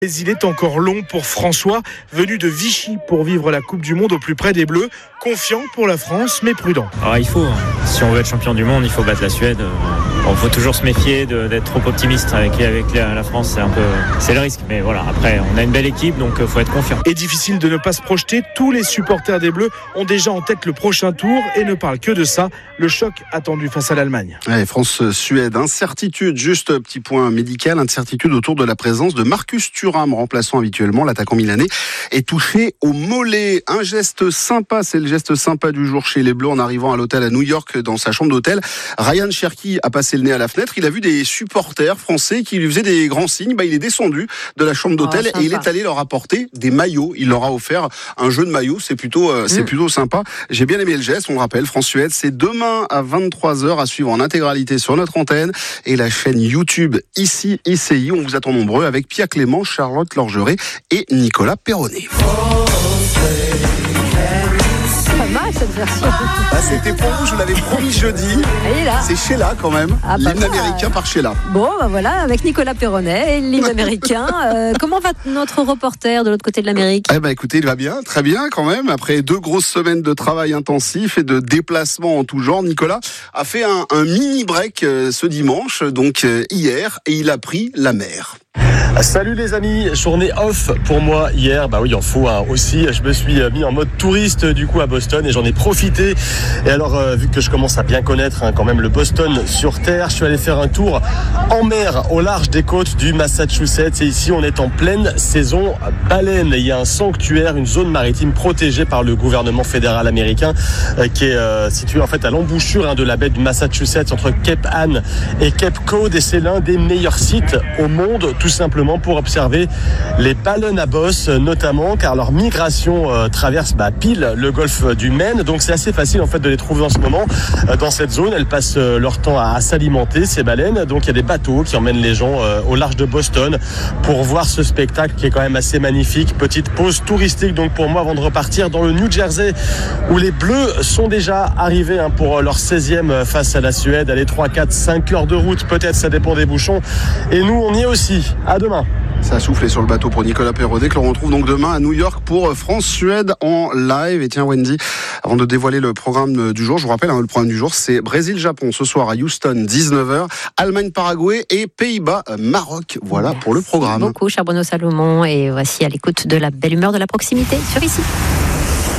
Mais il est encore long pour François, venu de Vichy pour vivre la Coupe du Monde au plus près des Bleus. Confiant pour la France, mais prudent. Alors il faut, si on veut être champion du monde, il faut battre la Suède. Il faut toujours se méfier d'être trop optimiste avec la France. C'est le risque. Mais voilà, après, on a une belle équipe, donc il faut être confiant. Et difficile de ne pas se projeter. Tous les supporters des Bleus ont déjà en tête le prochain tour et ne parlent que de ça. Le choc attendu face à l'Allemagne. Ouais, France-Suède, incertitude, juste petit point médical, incertitude autour de la présence de Marcus Thuram, remplaçant habituellement l'attaquant milanais, est touché au mollet. Un geste sympa, c'est le geste sympa du jour chez les Bleus en arrivant à l'hôtel à New York dans sa chambre d'hôtel. Ryan Cherki a passé le nez à la fenêtre, il a vu des supporters français qui lui faisaient des grands signes. Il est descendu de la chambre d'hôtel et il est allé leur apporter des maillots. Il leur a offert un jeu de maillots, c'est plutôt sympa. J'ai bien aimé le geste, on le rappelle, France-Suède, c'est demain à 23h à suivre en intégralité sur notre antenne et la chaîne YouTube ici ICI. On vous attend nombreux avec Pia Clément, Charlotte Lorgeret et Nicolas Perronnet. Cette version. C'était pour vous, je vous l'avais promis jeudi. C'est Sheila quand même, l'hymne américain par Sheila. Bon, voilà, avec Nicolas Perronnet, l'hymne américain. Comment va notre reporter de l'autre côté de l'Amérique ? Écoutez, il va bien, très bien quand même. Après 2 grosses semaines de travail intensif et de déplacements en tout genre, Nicolas a fait un mini break ce dimanche, donc hier, et il a pris la mer. Salut les amis, journée off pour moi hier, il en faut aussi, je me suis mis en mode touriste du coup à Boston et j'en ai profité. Et alors vu que je commence à bien connaître quand même le Boston sur terre, je suis allé faire un tour en mer au large des côtes du Massachusetts et ici on est en pleine saison baleine. Il y a un sanctuaire, une zone maritime protégée par le gouvernement fédéral américain qui est située en fait à l'embouchure de la baie du Massachusetts entre Cape Ann et Cape Cod et c'est l'un des meilleurs sites au monde tout simplement pour observer les baleines à bosse notamment car leur migration traverse pile le golfe du Maine, donc c'est assez facile en fait de les trouver en ce moment dans cette zone. Elles passent leur temps à s'alimenter ces baleines, donc il y a des bateaux qui emmènent les gens au large de Boston pour voir ce spectacle qui est quand même assez magnifique. Petite pause touristique donc pour moi avant de repartir dans le New Jersey où les Bleus sont déjà arrivés pour leur 16e face à la Suède. Allez, 3, 4, 5 heures de route peut-être, ça dépend des bouchons et nous on y est aussi. À demain. Ça a soufflé sur le bateau pour Nicolas Perronnet que l'on retrouve donc demain à New York pour France-Suède en live. Et tiens Wendy, avant de dévoiler le programme du jour, je vous rappelle, le programme du jour c'est Brésil-Japon ce soir à Houston, 19h, Allemagne-Paraguay et Pays-Bas-Maroc. Voilà pour le programme. Merci beaucoup cher Bruno Salomon et voici à l'écoute de la belle humeur de la proximité sur ici.